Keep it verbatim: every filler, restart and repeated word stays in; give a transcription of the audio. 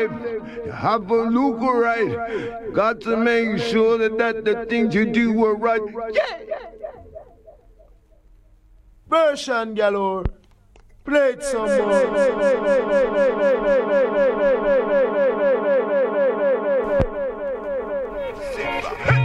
live. Have a look right. Got to make sure that, that the things you do are right. Yeah. Version galore. Play it some more.